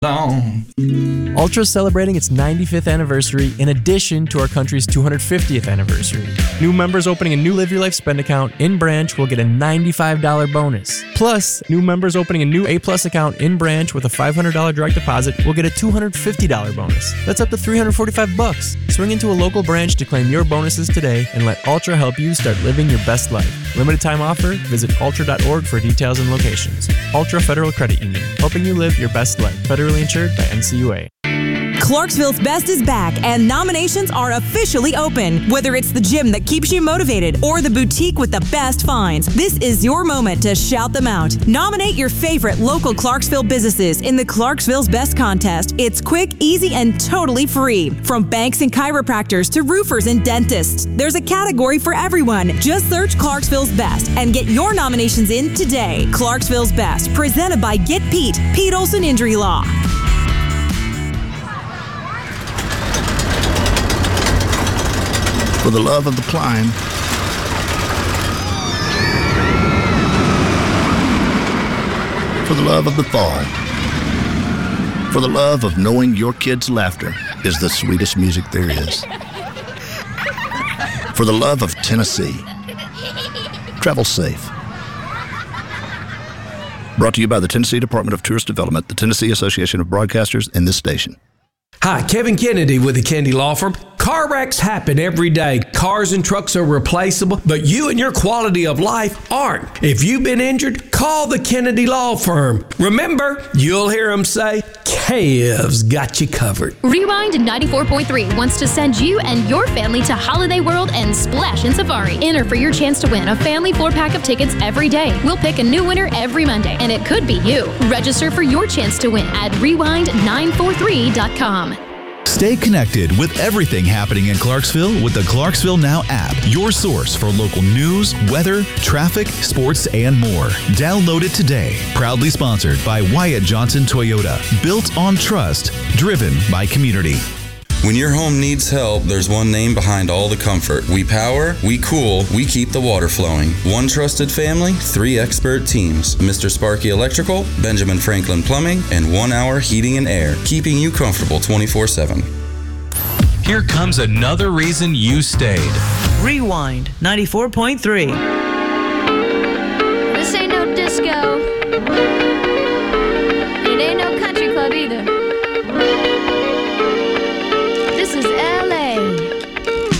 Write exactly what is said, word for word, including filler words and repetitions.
long. Ultra is celebrating its ninety-fifth anniversary in addition to our country's two hundred fiftieth anniversary. New members opening a new Live Your Life spend account in branch will get a ninety-five dollars bonus. Plus, new members opening a new A Plus account in branch with a five hundred dollars direct deposit will get a two hundred fifty dollars bonus. That's up to three hundred forty-five bucks. Swing into a local branch to claim your bonuses today and let Ultra help you start living your best life. Limited time offer. Visit ultra dot org for details and locations. Ultra Federal Credit Union, helping you live your best life. Federally insured by N C U A. Clarksville's Best is back, and nominations are officially open. Whether it's the gym that keeps you motivated or the boutique with the best finds, this is your moment to shout them out. Nominate your favorite local Clarksville businesses in the Clarksville's Best contest. It's quick, easy, and totally free. From banks and chiropractors to roofers and dentists, there's a category for everyone. Just search Clarksville's Best and get your nominations in today. Clarksville's Best, presented by Get Pete, Pete Olson Injury Law. For the love of the climb, for the love of the fall, for the love of knowing your kids' laughter is the sweetest music there is, for the love of Tennessee. Travel safe. Brought to you by the Tennessee Department of Tourist Development, the Tennessee Association of Broadcasters, and this station. Hi, Kevin Kennedy with the Kennedy Law Firm. Car wrecks happen every day. Cars and trucks are replaceable, but you and your quality of life aren't. If you've been injured, call the Kennedy Law Firm. Remember, you'll hear them say, Kev's got you covered. Rewind ninety-four point three wants to send you and your family to Holiday World and Splash in Safari. Enter for your chance to win a family four-pack of tickets every day. We'll pick a new winner every Monday, and it could be you. Register for your chance to win at rewind nine four three dot com. Stay connected with everything happening in Clarksville with the Clarksville Now app, your source for local news, weather, traffic, sports, and more. Download it today. Proudly sponsored by Wyatt Johnson Toyota. Built on trust, driven by community. When your home needs help, there's one name behind all the comfort. We power, we cool, we keep the water flowing. One trusted family, three expert teams. Mister Sparky Electrical, Benjamin Franklin Plumbing, and One Hour Heating and Air, keeping you comfortable twenty-four seven. Here comes another reason you stayed. Rewind ninety-four point three. This ain't no disco.